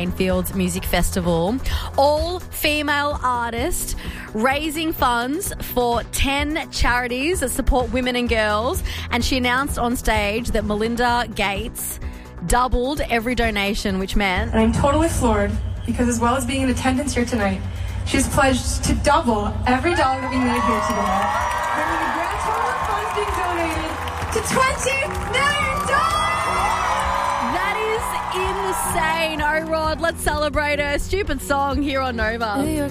Plainfields Music Festival. All female artist raising funds for 10 charities that support women and girls. And she announced on stage that Melinda Gates doubled every donation, which meant... And I'm totally floored because as well as being in attendance here tonight, she's pledged to double every dollar that we made here today, bringing the grand total of funds being donated to $20 million! That is insane. Oh, Rod, let's celebrate her. Stupid song here on Nova.